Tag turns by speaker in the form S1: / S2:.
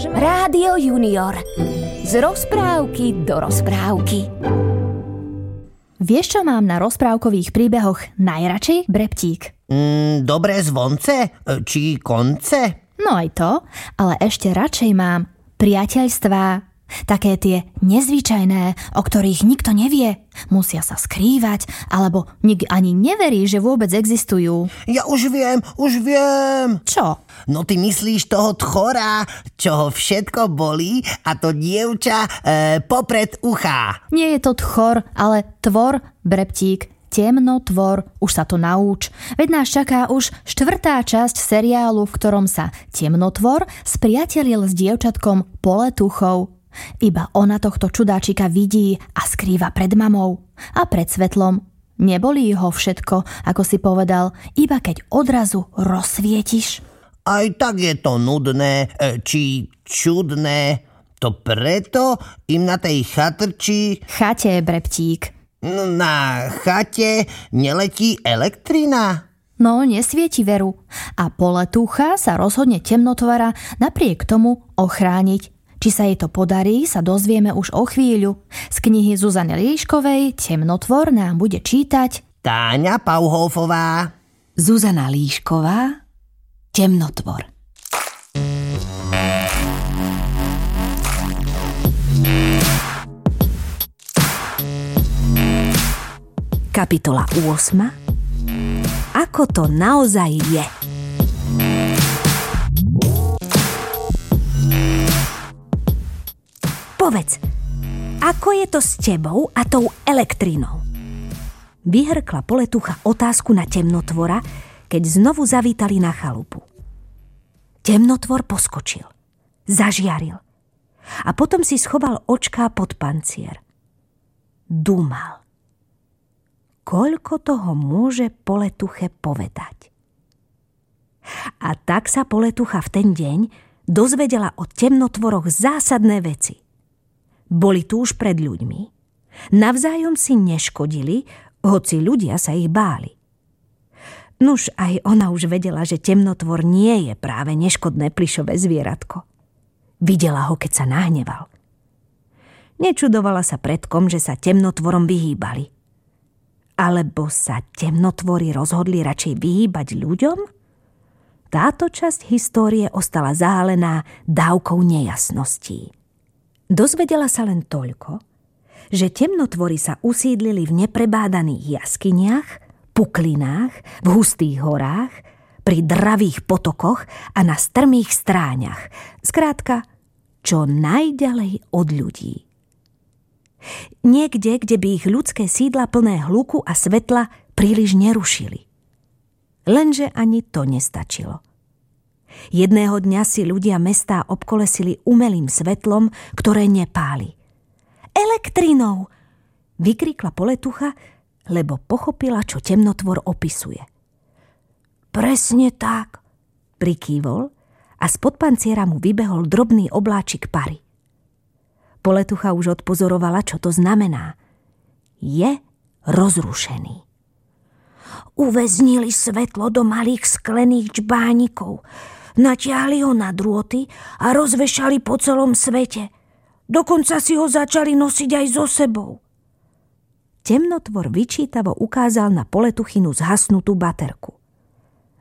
S1: Rádio Junior. Z rozprávky do rozprávky.
S2: Vieš, čo mám na rozprávkových príbehoch najradšej, Breptík?
S3: Dobré zvonce? Či konce?
S2: No aj to, ale ešte radšej mám priateľstvá. Také tie nezvyčajné, o ktorých nikto nevie. Musia sa skrývať, alebo nik ani neverí, že vôbec existujú.
S3: Ja už viem.
S2: Čo?
S3: No ty myslíš toho tchora, čo ho všetko bolí a to dievča popred ucha.
S2: Nie je to tchor, ale tvor, Breptík. Temnotvor, už sa to nauč. Veď nás čaká už 4. časť seriálu, v ktorom sa temnotvor spriatelil s dievčatkom Poletuchou. Iba ona tohto čudáčika vidí a skrýva pred mamou a pred svetlom. Nebolí ho všetko, ako si povedal, iba keď odrazu rozsvietiš.
S3: Aj tak je to nudné, či čudné. To preto im na tej
S2: chate, Breptík.
S3: Na chate neletí elektrina?
S2: No, nesvieti veru. A Poletucha sa rozhodne temnotvora napriek tomu ochrániť. Či sa jej to podarí, sa dozvieme už o chvíľu. Z knihy Zuzany Líškovej Temnotvor nám bude čítať
S3: Táňa Pauhofová.
S1: Zuzana Líšková Temnotvor. Kapitola 8. Ako to naozaj je. Povedz, ako je to s tebou a tou elektrinou? Vyhrkla Poletucha otázku na temnotvora, keď znovu zavítali na chalupu. Temnotvor poskočil, zažiaril a potom si schoval očká pod pancier. Dúmal. Koľko toho môže Poletuche povedať? A tak sa Poletucha v ten deň dozvedela o temnotvoroch zásadné veci. Boli tu už pred ľuďmi. Navzájom si neškodili, hoci ľudia sa ich báli. Nuž aj ona už vedela, že temnotvor nie je práve neškodné plyšové zvieratko. Videla ho, keď sa nahneval. Nečudovala sa predkom, že sa temnotvorom vyhýbali. Alebo sa temnotvori rozhodli radšej vyhýbať ľuďom? Táto časť histórie ostala zahalená dávkou nejasností. Dozvedela sa len toľko, že temnotvory sa usídlili v neprebádaných jaskyniach, puklinách, v hustých horách, pri dravých potokoch a na strmých stráňach. Skrátka, čo najďalej od ľudí. Niekde, kde by ich ľudské sídla plné hluku a svetla príliš nerušili. Lenže ani to nestačilo. Jedného dňa si ľudia mestá obkolesili umelým svetlom, ktoré nepáli. Elektrinou! Vykríkla Poletucha, lebo pochopila, čo temnotvor opisuje. Presne tak, prikývol a spod panciera mu vybehol drobný obláčik pary. Poletucha už odpozorovala, čo to znamená. Je rozrušený. Uväznili svetlo do malých sklených čbánikov, natiahli ho na drôty a rozvešali po celom svete. Dokonca si ho začali nosiť aj so sebou. Temnotvor vyčítavo ukázal na Poletuchinu zhasnutú baterku.